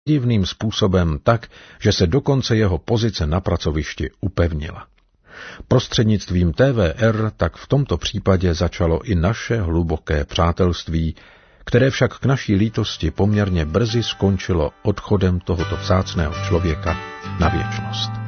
divným způsobem tak, že se dokonce jeho pozice na pracovišti upevnila. Prostřednictvím TVR tak v tomto případě začalo i naše hluboké přátelství, které však k naší lítosti poměrně brzy skončilo odchodem tohoto vzácného člověka na věčnost.